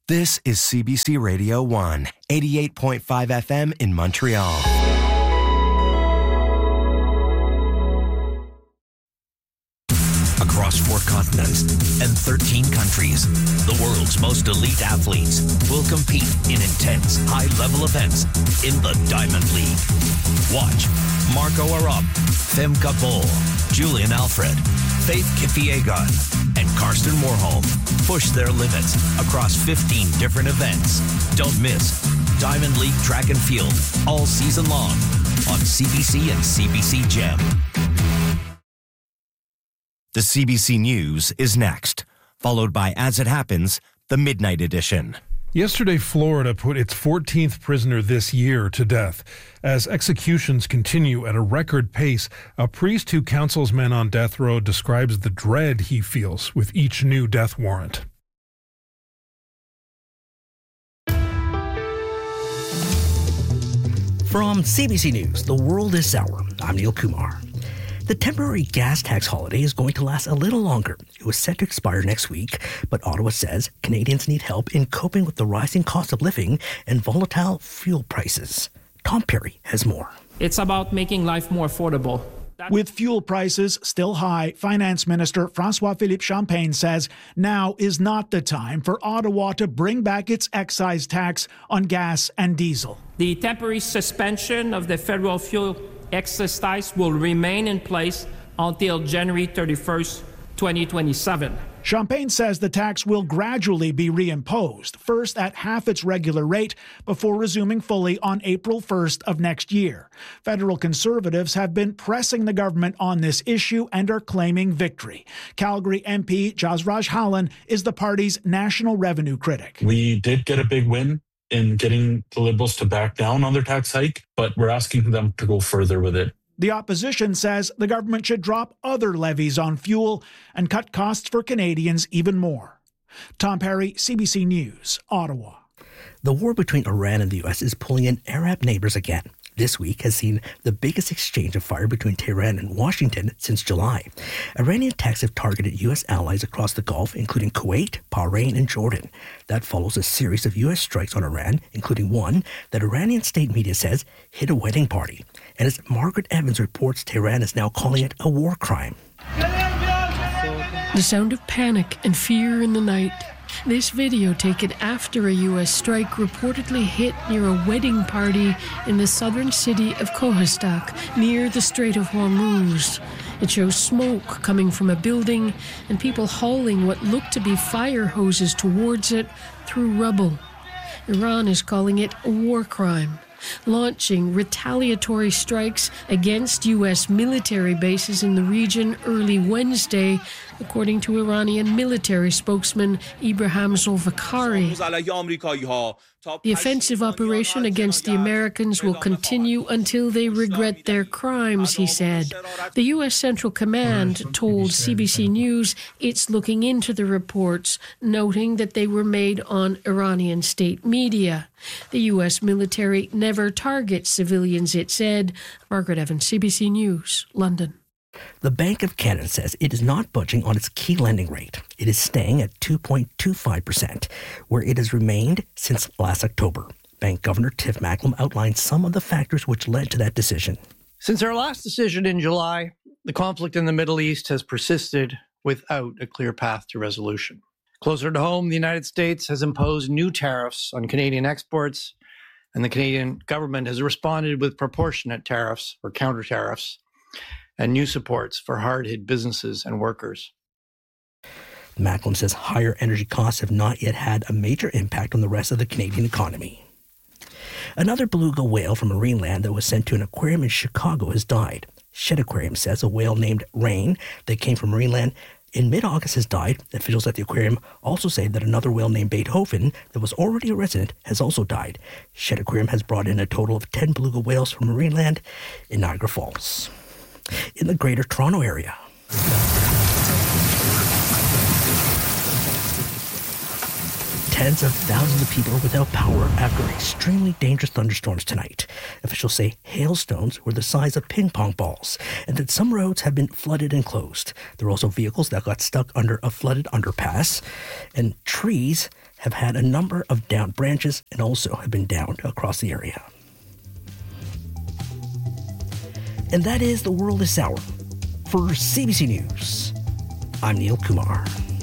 This is CBC Radio 1, 88.5 FM in Montreal. Across 4 continents and 13 countries, the world's most elite athletes will compete in intense, high-level events in the Diamond League. Watch Marco Arop, Femke Bol, Julian Alfred, Faith Kipyegon, and Karsten Warholm push their limits across 15 different events. Don't miss Diamond League Track and Field all season long on CBC and CBC Gem. The CBC News is next, followed by As It Happens, the Midnight Edition. Yesterday, Florida put its 14th prisoner this year to death. As executions continue at a record pace, a priest who counsels men on death row describes the dread he feels with each new death warrant. From CBC News, The World is Sour. I'm Neil Kumar. The temporary gas tax holiday is going to last a little longer. It was set to expire next week, but Ottawa says Canadians need help in coping with the rising cost of living and volatile fuel prices. Tom Perry has more. It's about making life more affordable. With fuel prices still high, Finance Minister François-Philippe Champagne says now is not the time for Ottawa to bring back its excise tax on gas and diesel. The temporary suspension of the federal fuel excise tax will remain in place until January 31st, 2027. Champagne says the tax will gradually be reimposed, first at half its regular rate, before resuming fully on April 1st of next year. Federal Conservatives have been pressing the government on this issue and are claiming victory. Calgary MP Jasraj Hallan is the party's national revenue critic. We did get a big win in getting the Liberals to back down on their tax hike, but we're asking them to go further with it. The opposition says the government should drop other levies on fuel and cut costs for Canadians even more. Tom Perry, CBC News, Ottawa. The war between Iran and the U.S. is pulling in Arab neighbors again. This week has seen the biggest exchange of fire between Tehran and Washington since July. Iranian attacks have targeted U.S. allies across the Gulf, including Kuwait, Bahrain, and Jordan. That follows a series of U.S. strikes on Iran, including one that Iranian state media says hit a wedding party. And as Margaret Evans reports, Tehran is now calling it a war crime. The sound of panic and fear in the night. This video taken after a U.S. strike reportedly hit near a wedding party in the southern city of Kohostak, near the Strait of Hormuz. It shows smoke coming from a building and people hauling what look to be fire hoses towards it through rubble. Iran is calling it a war crime, launching retaliatory strikes against U.S. military bases in the region early Wednesday, according to Iranian military spokesman Ibrahim Zolfakari. The offensive operation against the Americans will continue until they regret their crimes, he said. The U.S. Central Command told CBC News it's looking into the reports, noting that they were made on Iranian state media. The U.S. military never targets civilians, it said. Margaret Evans, CBC News, London. The Bank of Canada says it is not budging on its key lending rate. It is staying at 2.25%, where it has remained since last October. Bank Governor Tiff Macklem outlined some of the factors which led to that decision. Since our last decision in July, the conflict in the Middle East has persisted without a clear path to resolution. Closer to home, the United States has imposed new tariffs on Canadian exports, and the Canadian government has responded with proportionate tariffs or counter tariffs and new supports for hard-hit businesses and workers. Macklem says higher energy costs have not yet had a major impact on the rest of the Canadian economy. Another beluga whale from marine land that was sent to an aquarium in Chicago has died. Shed Aquarium says a whale named Rain that came from marine land in mid-August has died. Officials at the aquarium also say that another whale named Beethoven that was already a resident has also died. Shed Aquarium has brought in a total of 10 beluga whales from marine land in Niagara Falls. In the Greater Toronto Area, tens of thousands of people are without power after extremely dangerous thunderstorms tonight. Officials say hailstones were the size of ping pong balls and that some roads have been flooded and closed. There are also vehicles that got stuck under a flooded underpass, and trees have had a number of downed branches and also have been downed across the area. And that is The World this hour. For CBC News, I'm Neil Kumar.